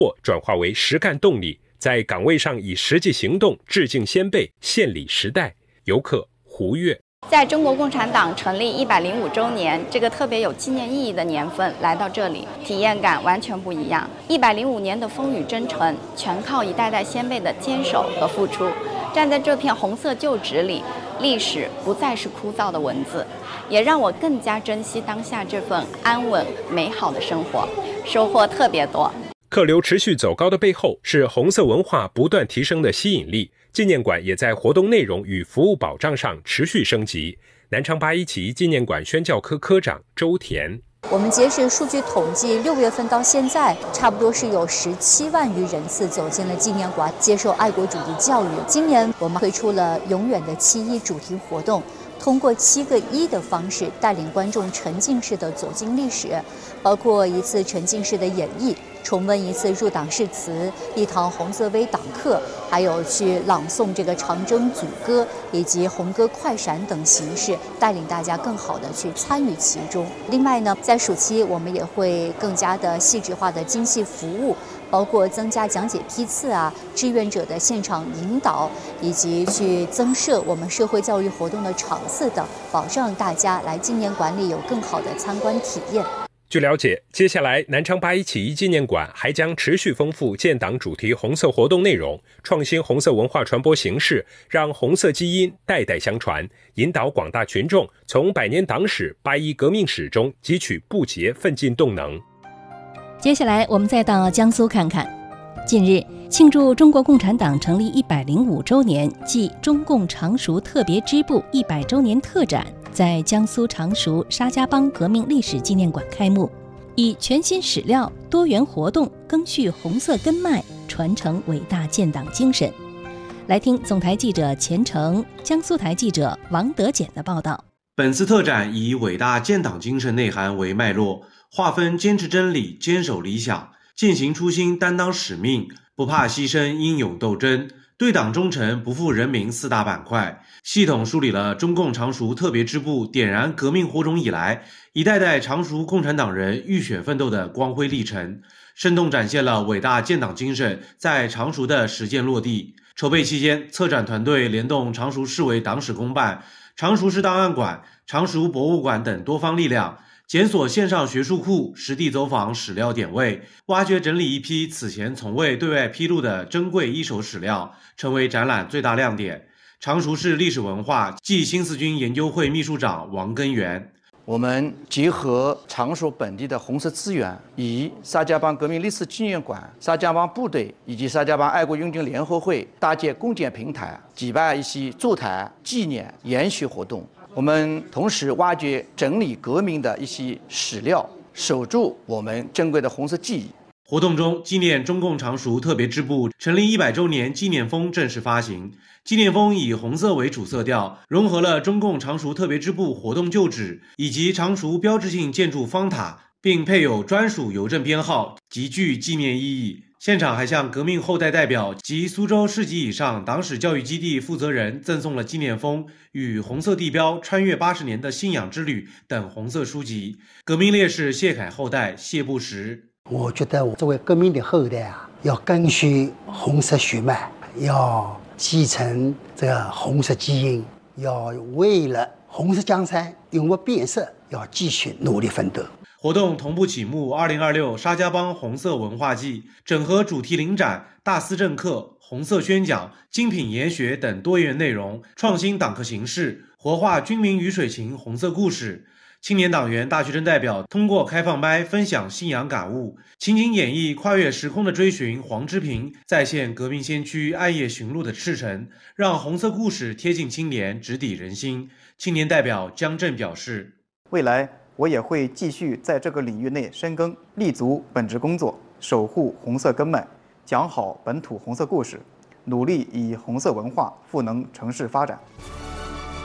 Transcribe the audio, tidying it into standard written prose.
转化为实干动力，在岗位上以实际行动致敬先辈，献礼时代。游客胡月。 在中国共产党成立105周年这个特别有纪念意义的年份来到这里，体验感完全不一样。105年的风雨征程，全靠一代代先辈的坚守和付出。站在这片红色旧址里，历史不再是枯燥的文字，也让我更加珍惜当下这份安稳美好的生活，收获特别多。 客流持续走高的背后，是红色文化不断提升的吸引力。纪念馆也在活动内容与服务保障上持续升级。南昌八一起义纪念馆宣教科科长周田， 我们截止数据统计，6月份到现在，差不多是有17万余人次走进了纪念馆，接受爱国主义教育。今年我们推出了永远的7·1主题活动，通过7个1的方式，带领观众沉浸式的走进历史，包括一次沉浸式的演绎，重温一次入党誓词，一堂红色微党课，还有去朗诵这个长征组歌以及红歌快闪等形式，带领大家更好的去参与其中。另外呢，在暑期我们也会更加的细致化的精细服务，包括增加讲解批次啊，志愿者的现场引导，以及去增设我们社会教育活动的场次等，保障大家来纪念馆里有更好的参观体验。 据了解，接下来南昌八一起义纪念馆还将持续丰富建党主题红色活动内容，创新红色文化传播形式，让红色基因代代相传，引导广大群众从100年党史、8·1革命史中汲取不竭奋进动能。 接下来我们再到江苏看看。近日，庆祝中国共产党成立105周年暨中共常熟特别支部100周年特展在江苏常熟沙家浜革命历史纪念馆开幕，以全新史料、多元活动赓续红色根脉，传承伟大建党精神。来听总台记者钱成、江苏台记者王德简的报道。 本次特展以伟大建党精神内涵为脉络，划分坚持真理、坚守理想、践行初心、担当使命、不怕牺牲、英勇斗争、对党忠诚、不负人民4大板块，系统梳理了中共常熟特别支部点燃革命火种以来，一代代常熟共产党人浴血奋斗的光辉历程，生动展现了伟大建党精神在常熟的实践落地。筹备期间，策展团队联动常熟市委党史公办、常熟市档案馆、常熟博物馆等多方力量，检索线上学术库，实地走访史料点位，挖掘整理一批此前从未对外披露的珍贵一手史料，成为展览最大亮点。常熟市历史文化暨新四军研究会秘书长王根源， 我们结合常熟本地的红色资源，以沙家浜革命历史纪念馆、沙家浜部队以及沙家浜爱国拥军联合会搭建共建平台，举办一些座谈、纪念、研习活动。我们同时挖掘整理革命的一些史料，守住我们珍贵的红色记忆。 活动中，纪念中共常熟特别支部成立100周年纪念封正式发行。纪念封以红色为主色调，融合了中共常熟特别支部活动旧址以及常熟标志性建筑方塔，并配有专属邮政编号，极具纪念意义。现场还向革命后代代表及苏州市级以上党史教育基地负责人赠送了纪念封与红色地标穿越80年的信仰之旅等红色书籍。革命烈士谢凯后代谢不时， 我觉得我作为革命的后代啊，要赓续红色血脉，要继承这个红色基因，要为了红色江山永不变色，要继续努力奋斗。 活动同步启幕2026沙家浜红色文化季，整合主题临展、大思政课、红色宣讲、精品研学等多元内容，创新党课形式，活化军民鱼水情红色故事。青年党员大学生代表通过开放麦分享信仰感悟，情景演绎跨越时空的追寻黄之平再现革命先驱暗夜寻路的赤诚，让红色故事贴近青年，直抵人心。青年代表江震表示， 未来我也会继续在这个领域内深耕，立足本职工作，守护红色根脉，讲好本土红色故事，努力以红色文化赋能城市发展。